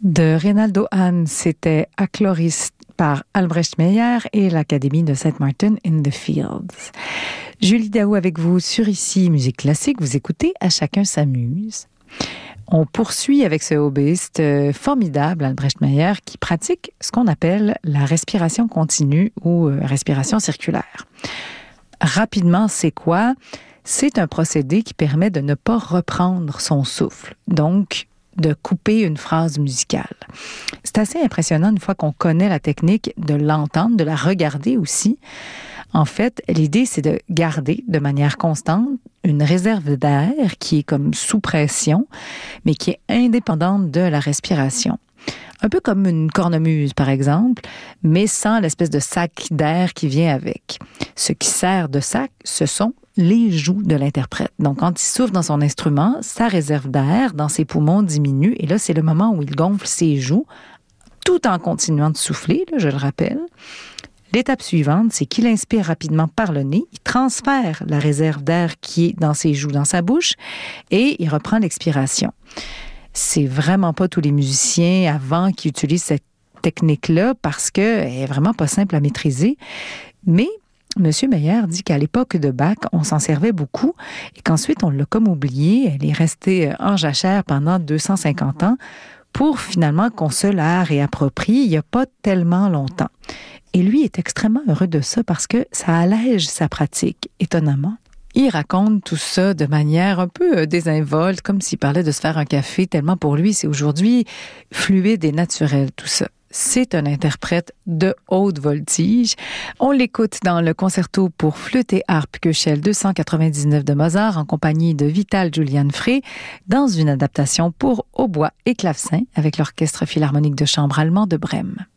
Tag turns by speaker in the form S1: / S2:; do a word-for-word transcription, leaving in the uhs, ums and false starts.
S1: De Reynaldo Hahn, c'était Achloris par Albrecht Meyer et l'Académie de Saint Martin in the Fields. Julie Daou avec vous sur Ici Musique Classique. Vous écoutez À chacun s'amuse. On poursuit avec ce hobbyiste formidable, Albrecht Meyer, qui pratique ce qu'on appelle la respiration continue ou respiration circulaire. Rapidement, c'est quoi? C'est un procédé qui permet de ne pas reprendre son souffle. Donc, de couper une phrase musicale. C'est assez impressionnant une fois qu'on connaît la technique de l'entendre, de la regarder aussi. En fait, l'idée, c'est de garder de manière constante une réserve d'air qui est comme sous pression, mais qui est indépendante de la respiration. Un peu comme une cornemuse, par exemple, mais sans l'espèce de sac d'air qui vient avec. Ce qui sert de sac, ce sont les joues de l'interprète. Donc, quand il souffle dans son instrument, sa réserve d'air dans ses poumons diminue, et là, c'est le moment où il gonfle ses joues, tout en continuant de souffler, là, je le rappelle. L'étape suivante, c'est qu'il inspire rapidement par le nez, il transfère la réserve d'air qui est dans ses joues, dans sa bouche, et il reprend l'expiration. C'est vraiment pas tous les musiciens avant qui utilisent cette technique-là parce qu'elle est vraiment pas simple à maîtriser. Mais M. Meyer dit qu'à l'époque de Bach, on s'en servait beaucoup et qu'ensuite on l'a comme oubliée. Elle est restée en jachère pendant deux cent cinquante ans pour finalement qu'on se la réapproprie il n'y a pas tellement longtemps. Et lui est extrêmement heureux de ça parce que ça allège sa pratique, étonnamment. Il raconte tout ça de manière un peu désinvolte, comme s'il parlait de se faire un café, tellement pour lui, c'est aujourd'hui fluide et naturel, tout ça. C'est un interprète de haute voltige. On l'écoute dans le concerto pour flûte et harpe Köchel deux cent quatre-vingt-dix-neuf de Mozart en compagnie de Vital Julian Frey dans une adaptation pour hautbois et clavecin avec l'Orchestre philharmonique de chambre allemand de Brême.